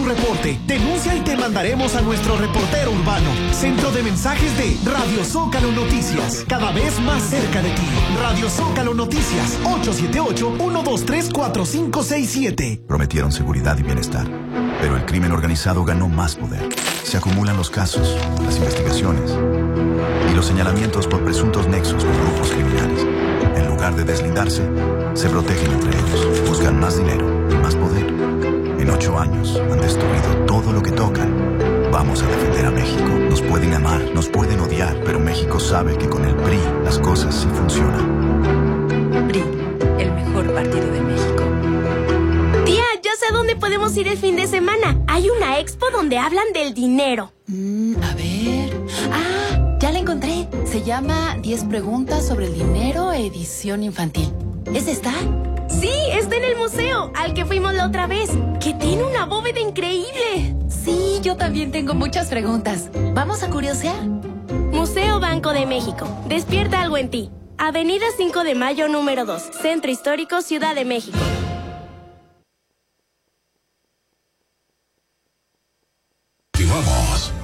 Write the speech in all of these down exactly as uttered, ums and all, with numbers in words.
tu reporte. Denuncia y te mandaremos a nuestro reportero urbano. Centro de mensajes de Radio Zócalo Noticias. Cada vez más cerca de ti. Radio Zócalo Noticias. ocho siete ocho, uno dos tres, cuatro cinco seis siete. Prometieron seguridad y bienestar, pero el crimen organizado ganó más poder. Se acumulan los casos, las investigaciones y los señalamientos por presuntos nexos con grupos criminales. En lugar de deslindarse, se protegen entre ellos, buscan más dinero y más poder. En ocho años han destruido todo lo que tocan. Vamos a defender a México. Nos pueden amar, nos pueden odiar, pero México sabe que con el P R I las cosas sí funcionan. P R I, el mejor partido de México. Tía, ya sé a dónde podemos ir el fin de semana. Hay una expo donde hablan del dinero. Mm, a ver... ¡Ah! Ya la encontré. Se llama diez preguntas sobre el dinero, edición infantil. ¿Es esta? Sí, está en el museo, al que fuimos la otra vez, que tiene una bóveda increíble. Sí, yo también tengo muchas preguntas. ¿Vamos a curiosear? Museo Banco de México. Despierta algo en ti. Avenida cinco de Mayo, número dos. Centro Histórico, Ciudad de México. Vamos.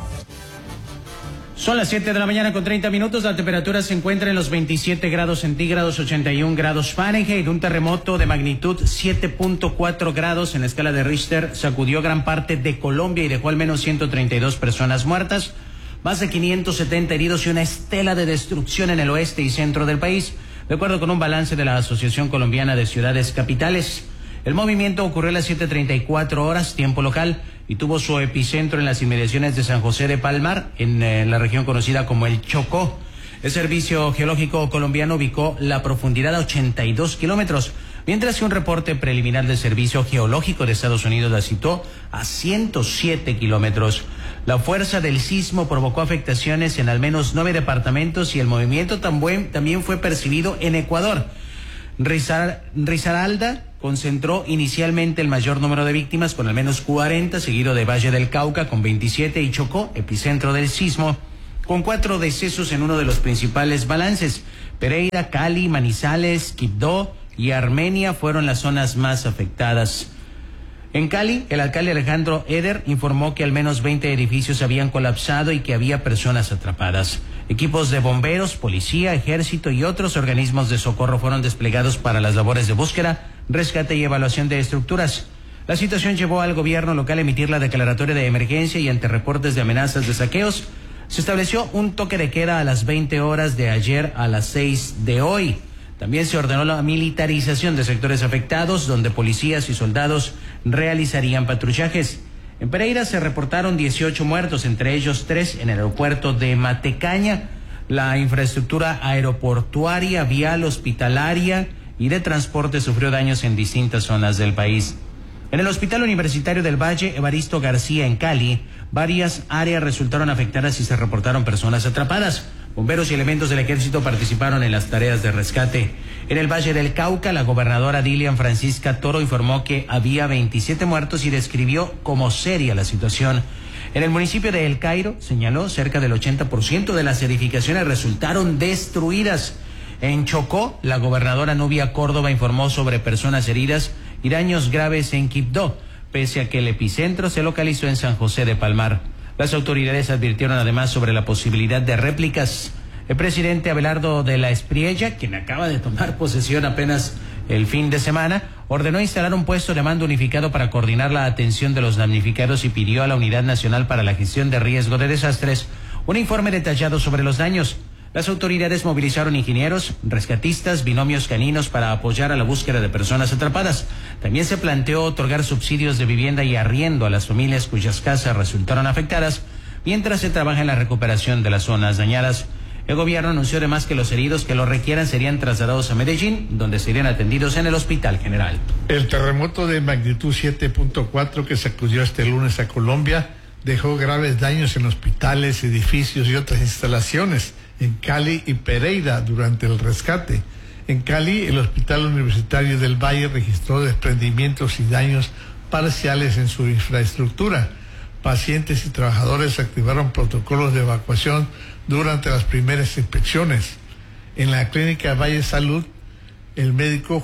Son las siete de la mañana con treinta minutos. La temperatura se encuentra en los veintisiete grados centígrados, ochenta y un grados Fahrenheit. Un terremoto de magnitud siete punto cuatro grados en la escala de Richter sacudió gran parte de Colombia y dejó al menos ciento treinta y dos personas muertas, más de quinientos setenta heridos y una estela de destrucción en el oeste y centro del país, de acuerdo con un balance de la Asociación Colombiana de Ciudades Capitales. El movimiento ocurrió a las siete treinta y cuatro horas, tiempo local, y tuvo su epicentro en las inmediaciones de San José de Palmar, en, en la región conocida como el Chocó. El Servicio Geológico Colombiano ubicó la profundidad a ochenta y dos kilómetros, mientras que un reporte preliminar del Servicio Geológico de Estados Unidos la citó a ciento siete kilómetros. La fuerza del sismo provocó afectaciones en al menos nueve departamentos y el movimiento también fue percibido en Ecuador. Rizar, Risaralda concentró inicialmente el mayor número de víctimas con al menos cuarenta, seguido de Valle del Cauca con veintisiete y Chocó, epicentro del sismo, con cuatro decesos en uno de los principales balances. Pereira, Cali, Manizales, Quibdó y Armenia fueron las zonas más afectadas. En Cali, el alcalde Alejandro Eder informó que al menos veinte edificios habían colapsado y que había personas atrapadas. Equipos de bomberos, policía, ejército y otros organismos de socorro fueron desplegados para las labores de búsqueda, rescate y evaluación de estructuras. La situación llevó al gobierno local a emitir la declaratoria de emergencia y ante reportes de amenazas de saqueos, se estableció un toque de queda a las veinte horas de ayer a las seis de hoy. También se ordenó la militarización de sectores afectados, donde policías y soldados realizarían patrullajes. En Pereira se reportaron dieciocho muertos, entre ellos tres en el aeropuerto de Matecaña. La infraestructura aeroportuaria, vial, hospitalaria y de transporte sufrió daños en distintas zonas del país. En el Hospital Universitario del Valle, Evaristo García, en Cali, varias áreas resultaron afectadas y se reportaron personas atrapadas. Bomberos y elementos del ejército participaron en las tareas de rescate. En el Valle del Cauca, la gobernadora Dilian Francisca Toro informó que había veintisiete muertos y describió como seria la situación. En el municipio de El Cairo, señaló, cerca del ochenta por ciento de las edificaciones resultaron destruidas. En Chocó, la gobernadora Nubia Córdoba informó sobre personas heridas y daños graves en Quibdó, pese a que el epicentro se localizó en San José de Palmar. Las autoridades advirtieron además sobre la posibilidad de réplicas. El presidente Abelardo de la Espriella, quien acaba de tomar posesión apenas el fin de semana, ordenó instalar un puesto de mando unificado para coordinar la atención de los damnificados y pidió a la Unidad Nacional para la Gestión de Riesgo de Desastres un informe detallado sobre los daños. Las autoridades movilizaron ingenieros, rescatistas, binomios caninos para apoyar a la búsqueda de personas atrapadas. También se planteó otorgar subsidios de vivienda y arriendo a las familias cuyas casas resultaron afectadas, mientras se trabaja en la recuperación de las zonas dañadas. El gobierno anunció además que los heridos que lo requieran serían trasladados a Medellín, donde serían atendidos en el Hospital General. El terremoto de magnitud siete punto cuatro que sacudió este lunes a Colombia dejó graves daños en hospitales, edificios y otras instalaciones en Cali y Pereira durante el rescate. En Cali, el Hospital Universitario del Valle registró desprendimientos y daños parciales en su infraestructura. Pacientes y trabajadores activaron protocolos de evacuación durante las primeras inspecciones. En la clínica Valle Salud, el médico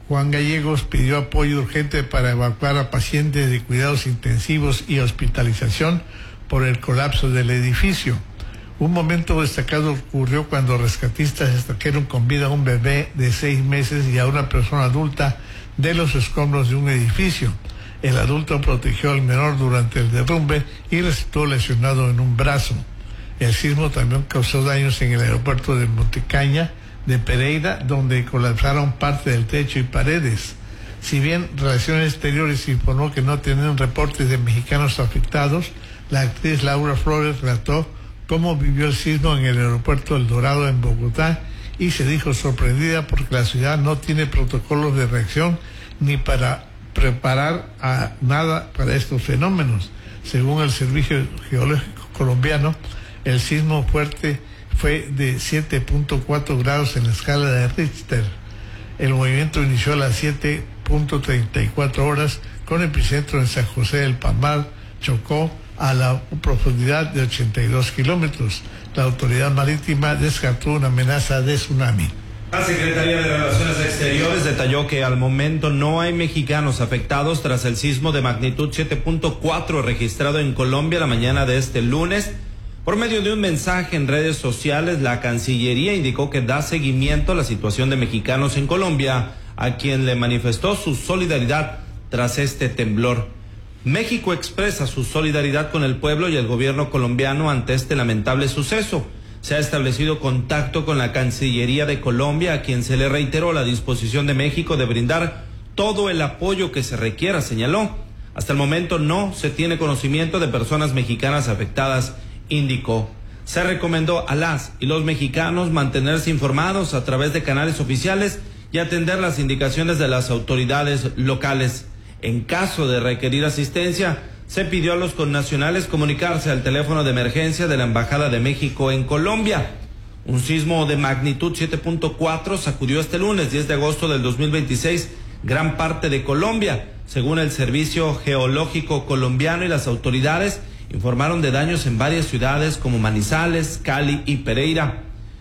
Juan Gallegos pidió apoyo urgente para evacuar a pacientes de cuidados intensivos y hospitalización por el colapso del edificio. Un momento destacado ocurrió cuando rescatistas extrajeron con vida a un bebé de seis meses y a una persona adulta de los escombros de un edificio. El adulto protegió al menor durante el derrumbe y resultó lesionado en un brazo. El sismo también causó daños en el aeropuerto de Montecaña de Pereira, donde colapsaron parte del techo y paredes. Si bien Relaciones Exteriores informó que no tienen reportes de mexicanos afectados, la actriz Laura Flores relató cómo vivió el sismo en el aeropuerto El Dorado en Bogotá y se dijo sorprendida porque la ciudad no tiene protocolos de reacción ni para preparar a nada para estos fenómenos. Según el Servicio Geológico Colombiano, el sismo fuerte fue de siete punto cuatro grados en la escala de Richter. El movimiento inició a las siete punto treinta y cuatro horas con epicentro en San José del Palmar, Chocó, a la profundidad de ochenta y dos kilómetros. La autoridad marítima descartó una amenaza de tsunami. La Secretaría de Relaciones Exteriores detalló que al momento no hay mexicanos afectados tras el sismo de magnitud siete punto cuatro registrado en Colombia la mañana de este lunes. Por medio de un mensaje en redes sociales, la Cancillería indicó que da seguimiento a la situación de mexicanos en Colombia, a quien le manifestó su solidaridad tras este temblor. México expresa su solidaridad con el pueblo y el gobierno colombiano ante este lamentable suceso. Se ha establecido contacto con la Cancillería de Colombia, a quien se le reiteró la disposición de México de brindar todo el apoyo que se requiera, señaló. Hasta el momento no se tiene conocimiento de personas mexicanas afectadas, indicó. Se recomendó a las y los mexicanos mantenerse informados a través de canales oficiales y atender las indicaciones de las autoridades locales. En caso de requerir asistencia, se pidió a los connacionales comunicarse al teléfono de emergencia de la Embajada de México en Colombia. Un sismo de magnitud siete punto cuatro sacudió este lunes diez de agosto del dos mil veintiséis gran parte de Colombia. Según el Servicio Geológico Colombiano y las autoridades, informaron de daños en varias ciudades como Manizales, Cali y Pereira.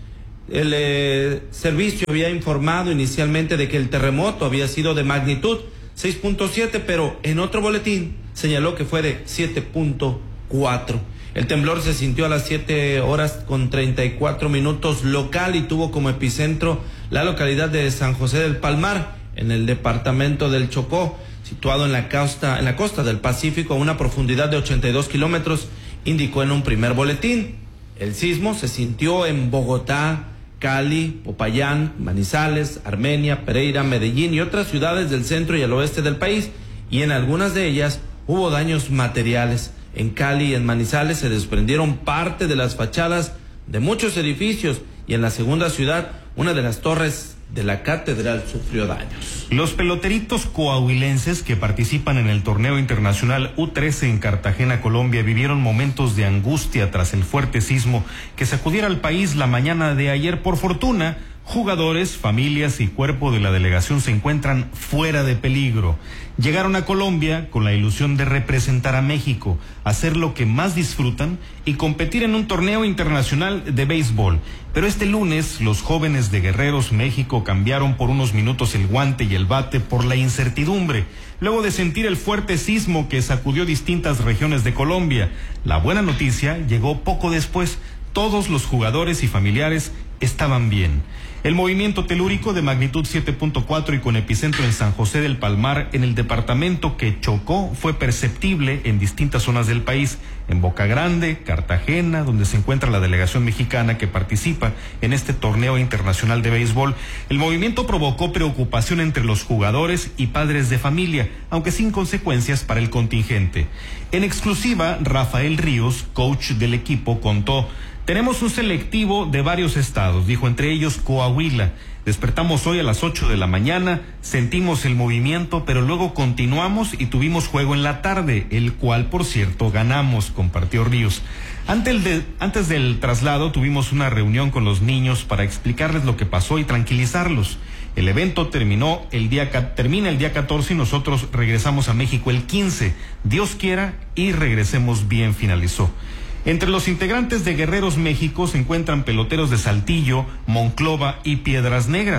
El eh, servicio había informado inicialmente de que el terremoto había sido de magnitud seis punto siete, pero en otro boletín señaló que fue de siete punto cuatro. El temblor se sintió a las siete horas con treinta y cuatro minutos local y tuvo como epicentro la localidad de San José del Palmar, en el departamento del Chocó, situado en la costa, en la costa del Pacífico a una profundidad de ochenta y dos kilómetros, indicó en un primer boletín. El sismo se sintió en Bogotá, Cali, Popayán, Manizales, Armenia, Pereira, Medellín y otras ciudades del centro y el oeste del país, y en algunas de ellas hubo daños materiales. En Cali y en Manizales se desprendieron parte de las fachadas de muchos edificios, y en la segunda ciudad una de las torres de la catedral sufrió daños. Los peloteritos coahuilenses que participan en el torneo internacional U trece en Cartagena, Colombia, vivieron momentos de angustia tras el fuerte sismo que sacudiera al país la mañana de ayer. Por fortuna, jugadores, familias y cuerpo de la delegación se encuentran fuera de peligro. Llegaron a Colombia con la ilusión de representar a México, hacer lo que más disfrutan y competir en un torneo internacional de béisbol. Pero este lunes los jóvenes de Guerreros México cambiaron por unos minutos el guante y el bate por la incertidumbre, luego de sentir el fuerte sismo que sacudió distintas regiones de Colombia. La buena noticia llegó poco después. Todos los jugadores y familiares estaban bien. El movimiento telúrico de magnitud siete punto cuatro y con epicentro en San José del Palmar, en el departamento que chocó, fue perceptible en distintas zonas del país. En Boca Grande, Cartagena, donde se encuentra la delegación mexicana que participa en este torneo internacional de béisbol, el movimiento provocó preocupación entre los jugadores y padres de familia, aunque sin consecuencias para el contingente. En exclusiva, Rafael Ríos, coach del equipo, contó: tenemos un selectivo de varios estados, dijo, entre ellos Coahuila. Despertamos hoy a las ocho de la mañana, sentimos el movimiento, pero luego continuamos y tuvimos juego en la tarde, el cual, por cierto, ganamos, compartió Ríos. Antes, el de, antes del traslado tuvimos una reunión con los niños para explicarles lo que pasó y tranquilizarlos. El evento terminó el día, termina el día catorce y nosotros regresamos a México el quince. Dios quiera y regresemos bien, finalizó. Entre los integrantes de Guerreros México se encuentran peloteros de Saltillo, Monclova y Piedras Negras.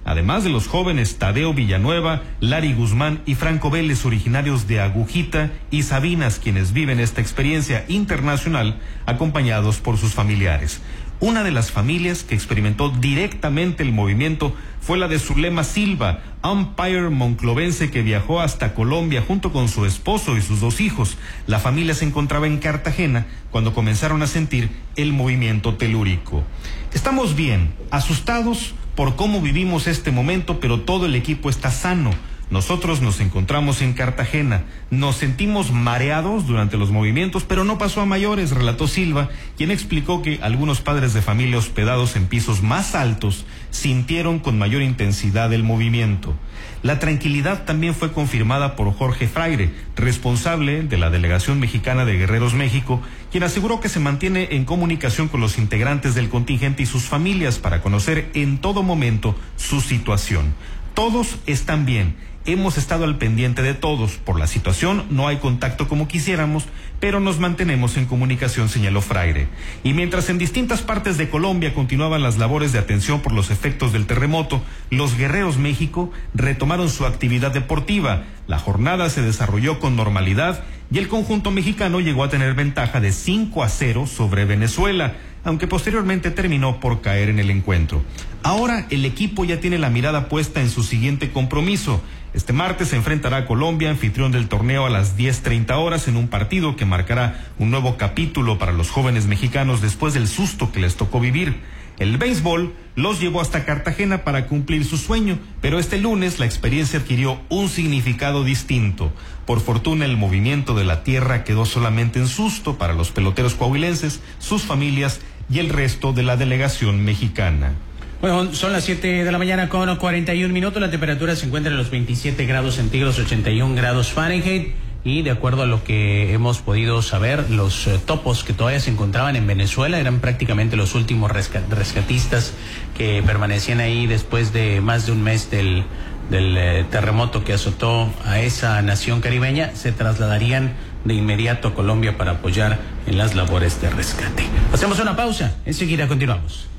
además de los jóvenes Tadeo Villanueva, Lari Guzmán y Franco Vélez, originarios de Agujita y Sabinas, quienes viven esta experiencia internacional acompañados por sus familiares. Una de las familias que experimentó directamente el movimiento fue la de Zulema Silva, umpire monclovense que viajó hasta Colombia junto con su esposo y sus dos hijos. La familia se encontraba en Cartagena cuando comenzaron a sentir el movimiento telúrico. Estamos bien, asustados por cómo vivimos este momento, pero todo el equipo está sano. Nosotros nos encontramos en Cartagena, nos sentimos mareados durante los movimientos, pero no pasó a mayores, relató Silva, quien explicó que algunos padres de familia hospedados en pisos más altos sintieron con mayor intensidad el movimiento. La tranquilidad también fue confirmada por Jorge Fraire, responsable de la Delegación Mexicana de Guerreros México, quien aseguró que se mantiene en comunicación con los integrantes del contingente y sus familias para conocer en todo momento su situación. Todos están bien. Hemos estado al pendiente de todos. Por la situación no hay contacto como quisiéramos, pero nos mantenemos en comunicación, señaló Fraire. Y mientras en distintas partes de Colombia continuaban las labores de atención por los efectos del terremoto, los Guerreros México retomaron su actividad deportiva. La jornada se desarrolló con normalidad y el conjunto mexicano llegó a tener ventaja de cinco a cero sobre Venezuela, aunque posteriormente terminó por caer en el encuentro. Ahora el equipo ya tiene la mirada puesta en su siguiente compromiso. Este martes se enfrentará a Colombia, anfitrión del torneo, a las diez treinta horas en un partido que marcará un nuevo capítulo para los jóvenes mexicanos después del susto que les tocó vivir. El béisbol los llevó hasta Cartagena para cumplir su sueño, pero este lunes la experiencia adquirió un significado distinto. Por fortuna, el movimiento de la tierra quedó solamente en susto para los peloteros coahuilenses, sus familias y el resto de la delegación mexicana. Bueno, son las siete de la mañana con cuarenta y un minutos. La temperatura se encuentra en los veintisiete grados centígrados, ochenta y un grados Fahrenheit. Y de acuerdo a lo que hemos podido saber, los eh, topos que todavía se encontraban en Venezuela eran prácticamente los últimos resca- rescatistas que permanecían ahí después de más de un mes del, del eh, terremoto que azotó a esa nación caribeña. Se trasladarían de inmediato a Colombia para apoyar en las labores de rescate. Hacemos una pausa, enseguida continuamos.